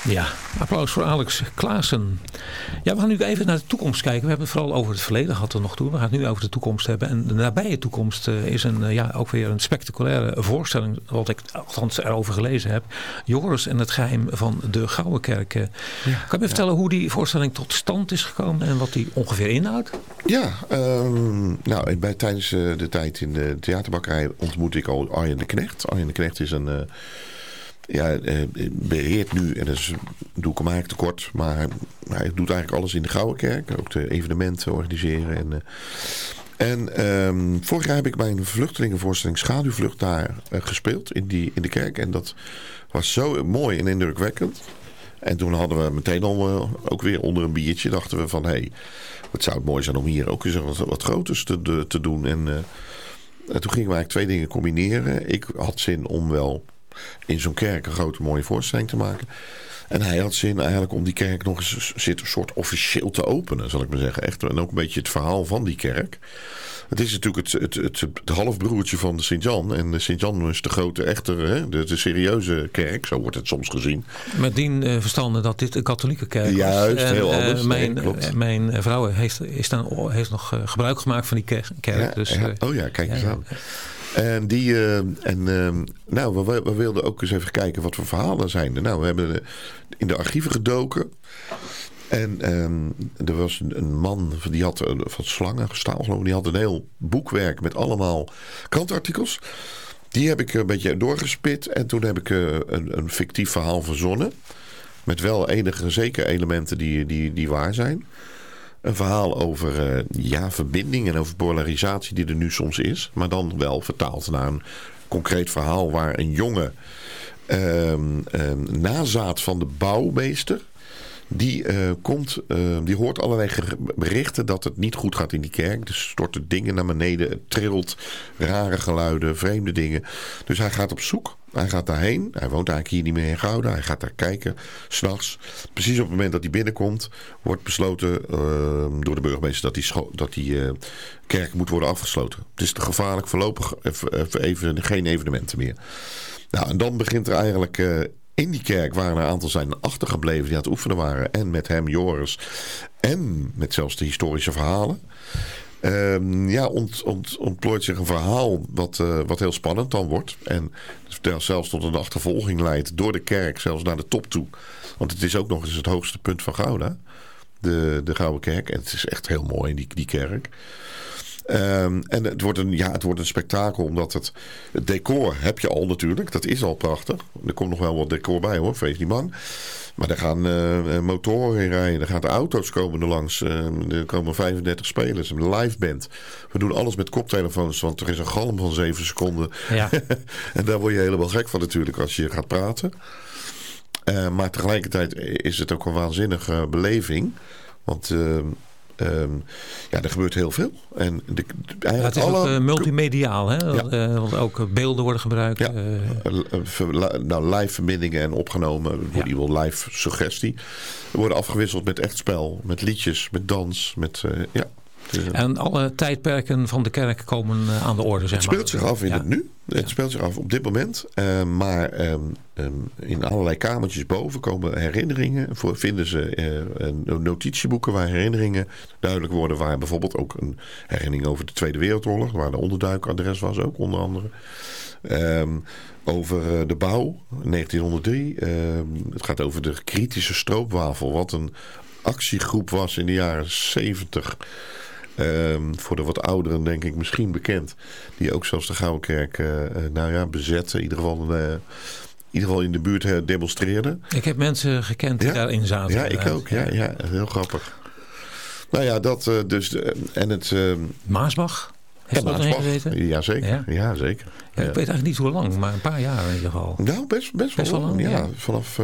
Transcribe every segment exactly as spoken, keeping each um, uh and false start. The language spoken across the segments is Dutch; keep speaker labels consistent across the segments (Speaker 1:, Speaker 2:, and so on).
Speaker 1: Ja, applaus voor Alex Klaassen. Ja, we gaan nu even naar de toekomst kijken. We hebben het vooral over het verleden gehad er nog toe. We gaan het nu over de toekomst hebben. En de nabije toekomst uh, is een, uh, ja, ook weer een spectaculaire voorstelling. Wat ik althans erover gelezen heb. Joris en het geheim van de Gouwenkerk. Uh, ja, kan je vertellen ja. hoe die voorstelling tot stand is gekomen en wat die ongeveer inhoudt?
Speaker 2: Ja, um, nou, bij, tijdens uh, de tijd in de theaterbakkerij ontmoette ik al Arjen de Knecht. Arjen de Knecht is een... Uh, Ja, beheert nu, en dat is, doe ik hem eigenlijk tekort, maar hij, hij doet eigenlijk alles in de Gouwenkerk. Ook de evenementen organiseren. En, uh, en um, vorig jaar heb ik mijn vluchtelingenvoorstelling Schaduwvlucht daar uh, gespeeld in, die, in de kerk. En dat was zo mooi en indrukwekkend. En toen hadden we meteen al uh, ook weer onder een biertje, dachten we van, hé, hey, wat zou het mooi zijn om hier ook eens wat, wat groters te, de, te doen. En, uh, en toen gingen we eigenlijk twee dingen combineren. Ik had zin om wel in zo'n kerk een grote mooie voorstelling te maken. En hij had zin eigenlijk om die kerk nog eens zit een soort officieel te openen, zal ik maar zeggen. Echt, en ook een beetje het verhaal van die kerk. Het is natuurlijk het, het, het, het halfbroertje van de Sint-Jan. En de Sint-Jan is de grote, echte, hè, de, de serieuze kerk. Zo wordt het soms gezien.
Speaker 1: Met dien uh, verstande dat dit een katholieke kerk is.
Speaker 2: Juist, en, heel anders.
Speaker 1: Uh, mijn,
Speaker 2: nee, klopt.
Speaker 1: mijn vrouw heeft, is dan, heeft nog uh, gebruik gemaakt van die kerk.
Speaker 2: Ja,
Speaker 1: dus,
Speaker 2: ja.
Speaker 1: Uh,
Speaker 2: oh ja, kijk eens
Speaker 1: ja,
Speaker 2: aan. En die, uh, en, uh, nou, we, we wilden ook eens even kijken wat voor verhalen zijn er. Nou, we hebben in de archieven gedoken. En um, er was een, een man, die had uh, van slangen, staal geloof ik, die had een heel boekwerk met allemaal krantartikels. Die heb ik een beetje doorgespit. En toen heb ik uh, een, een fictief verhaal verzonnen. Met wel enige zeker elementen die, die, die waar zijn. Een verhaal over uh, ja, verbinding en over polarisatie die er nu soms is. Maar dan wel vertaald naar een concreet verhaal waar een jonge um, um, nazaat van de bouwmeester... Die, uh, komt, uh, die hoort allerlei berichten dat het niet goed gaat in die kerk. Er storten dingen naar beneden, het trilt, rare geluiden, vreemde dingen. Dus hij gaat op zoek. Hij gaat daarheen. Hij woont eigenlijk hier niet meer in Gouda. Hij gaat daar kijken, 's nachts. Precies op het moment dat hij binnenkomt, wordt besloten uh, door de burgemeester dat die, scho- dat die uh, kerk moet worden afgesloten. Het is te gevaarlijk, voorlopig even, even geen evenementen meer. Nou, en dan begint er eigenlijk... Uh, In die kerk waren er een aantal zijn achtergebleven die aan het oefenen waren. En met hem, Joris. En met zelfs de historische verhalen. Um, ja, ont, ont, ontplooit zich een verhaal wat, uh, wat heel spannend dan wordt. En zelfs tot een achtervolging leidt door de kerk, zelfs naar de top toe. Want het is ook nog eens het hoogste punt van Gouda. De, de Gouden Kerk. En het is echt heel mooi, die, die kerk. Um, en het wordt, een, ja, het wordt een spektakel, omdat het, het decor heb je al natuurlijk. Dat is al prachtig. Er komt nog wel wat decor bij hoor, vrees niet bang. Maar er gaan uh, motoren in rijden. Er gaan de auto's komen er langs. Uh, er komen vijfendertig spelers. Een live band. We doen alles met koptelefoons, want er is een galm van zeven seconden. Ja. En daar word je helemaal gek van natuurlijk als je gaat praten. Uh, maar tegelijkertijd is het ook een waanzinnige beleving. Want... Uh, Um, ja, er gebeurt heel veel. En de, de,
Speaker 1: ja, het is alle... ook uh, multimediaal, hè?
Speaker 2: Ja.
Speaker 1: Uh, want ook beelden worden gebruikt.
Speaker 2: Ja.
Speaker 1: Uh...
Speaker 2: Nou, live verbindingen en opgenomen. Ja. Die wil live suggestie. Er worden afgewisseld met echt spel, met liedjes, met dans, met uh, ja.
Speaker 1: En alle tijdperken van de kerk komen uh, aan de orde, zeg
Speaker 2: Het speelt
Speaker 1: maar.
Speaker 2: zich af in
Speaker 1: ja.
Speaker 2: het nu. Het ja. speelt zich af op dit moment. Uh, maar um, um, in allerlei kamertjes boven komen herinneringen. Voor, vinden ze uh, notitieboeken waar herinneringen duidelijk worden. Waar bijvoorbeeld ook een herinnering over de Tweede Wereldoorlog. Waar de onderduikadres was ook onder andere. Um, over uh, de bouw, negentienhonderddrie. Um, het gaat over de kritische stroopwafel. Wat een actiegroep was in de jaren zeventig... Um, voor de wat ouderen denk ik misschien bekend. Die ook zelfs de Gouwenkerk uh, nou ja, bezetten. In ieder geval, uh, in ieder geval in de buurt uh, demonstreerden.
Speaker 1: Ik heb mensen gekend die ja? daarin zaten.
Speaker 2: Ja, ik ook. Ja, ja, heel grappig. Nou ja, dat uh, dus. Uh, en het, uh,
Speaker 1: Maasbach? Heeft
Speaker 2: ja,
Speaker 1: dat erin gezeten?
Speaker 2: Jazeker. Ja? Ja, zeker.
Speaker 1: Ja, ik ja. weet eigenlijk niet hoe lang, maar een paar jaar in ieder geval.
Speaker 2: Nou, best, best, best wel lang. lang ja. Ja. Vanaf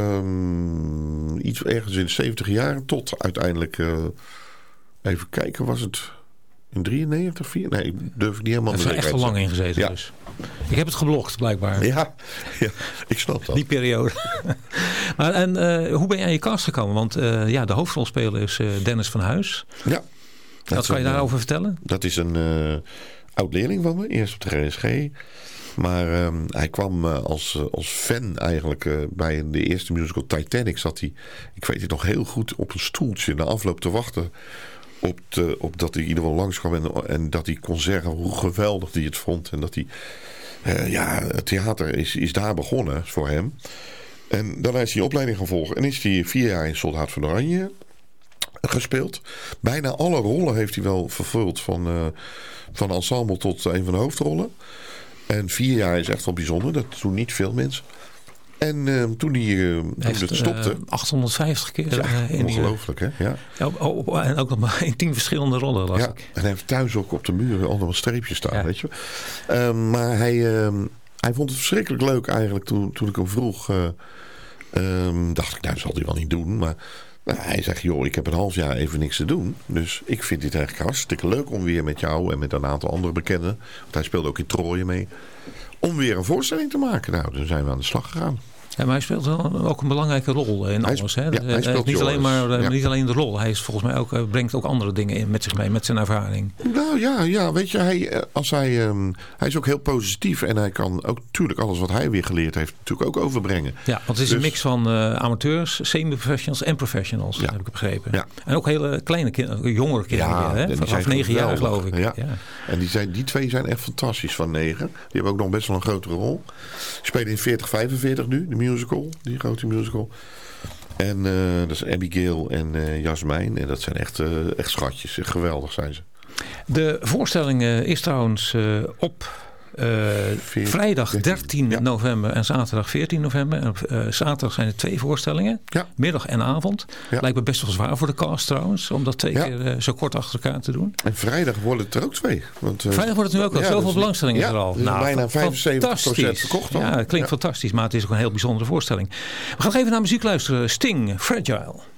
Speaker 2: um, iets ergens in de zeventig jaar tot uiteindelijk... Uh, even kijken, was het... In drieënnegentig, vier? Nee, ik durf ik niet helemaal
Speaker 1: te zeggen. Er is echt al lang in gezeten ja. dus. Ik heb het geblogd, blijkbaar.
Speaker 2: Ja, ja ik snap dat.
Speaker 1: Die periode. maar en uh, hoe ben je aan je cast gekomen? Want uh, ja, de hoofdrolspeler is uh, Dennis van Huis.
Speaker 2: Ja.
Speaker 1: Wat kan je daarover vertellen?
Speaker 2: Dat is een uh, oud-leerling van me. Eerst op de G S G. Maar um, hij kwam uh, als, uh, als fan eigenlijk uh, bij de eerste musical Titanic. Zat hij, ik weet het nog heel goed, op een stoeltje na afloop te wachten. Op, de, op dat hij in ieder geval langskwam. En, en dat hij kon zeggen hoe geweldig hij het vond. En dat hij, uh, ja, het theater is, is daar begonnen voor hem. En daarna is hij opleiding gaan volgen. En is hij vier jaar in Soldaat van Oranje gespeeld. Bijna alle rollen heeft hij wel vervuld. Van, uh, van ensemble tot een van de hoofdrollen. En vier jaar is echt wel bijzonder. Dat doen niet veel mensen. En uh, toen hij, uh, toen
Speaker 1: heeft,
Speaker 2: het stopte...
Speaker 1: Uh, achthonderdvijftig keer.
Speaker 2: Ja,
Speaker 1: uh, in
Speaker 2: ongelooflijk, hè? Ja.
Speaker 1: Ja, oh, oh, en ook nog maar in tien verschillende rollen, las
Speaker 2: ja,
Speaker 1: ik.
Speaker 2: en hij heeft thuis ook op de muren allemaal streepjes staan,
Speaker 1: ja.
Speaker 2: weet je. Uh, maar hij, uh, hij vond het verschrikkelijk leuk eigenlijk toen, toen ik hem vroeg. Uh, um, dacht ik, nou, dat zal hij wel niet doen. Maar nou, hij zegt, joh, ik heb een half jaar even niks te doen. Dus ik vind dit eigenlijk hartstikke leuk om weer met jou en met een aantal andere bekenden. Want hij speelde ook in Troje mee. Om weer een voorstelling te maken. Nou, toen zijn we aan de slag gegaan.
Speaker 1: Ja, maar hij speelt wel ook een belangrijke rol in alles. Hè?
Speaker 2: Ja, hij speelt
Speaker 1: niet, alleen maar,
Speaker 2: ja.
Speaker 1: niet alleen de rol. Hij is volgens mij ook, uh, brengt ook andere dingen in met zich mee, met zijn ervaring.
Speaker 2: Nou ja, ja weet je, hij, als hij, um, hij is ook heel positief. En hij kan ook natuurlijk alles wat hij weer geleerd heeft natuurlijk ook overbrengen.
Speaker 1: Ja, want het is dus, een mix van uh, amateurs, semi-professionals en professionals, ja. heb ik begrepen. Ja. En ook hele kleine kinderen, jongere kinderen. Ja, hè? Vanaf negen jaar geloof ik.
Speaker 2: Ja. Ja. En die, zijn, die twee zijn echt fantastisch van negen. Die hebben ook nog best wel een grotere rol. Die spelen in veertig vijfenveertig nu, de musical. Die grote musical. En uh, dat is Abigail en uh, Jasmijn. En dat zijn echt, uh, echt schatjes. Geweldig zijn ze.
Speaker 1: De voorstelling uh, is trouwens uh, op uh, veertien, vrijdag dertien ja. november en zaterdag veertien november. En op uh, zaterdag zijn er twee voorstellingen. Ja. Middag en avond. Ja. Lijkt me best wel zwaar voor de cast trouwens. Om dat twee ja. keer uh, zo kort achter elkaar te doen.
Speaker 2: En vrijdag worden het er ook twee. Want, uh,
Speaker 1: vrijdag wordt het nu ook al. Ja, zoveel dus, belangstelling is
Speaker 2: ja,
Speaker 1: er al.
Speaker 2: Dus nou, bijna vijfenzeventig procent verkocht al.
Speaker 1: Ja, het klinkt ja. fantastisch. Maar het is ook een heel bijzondere voorstelling. We gaan nog even naar muziek luisteren. Sting, Fragile.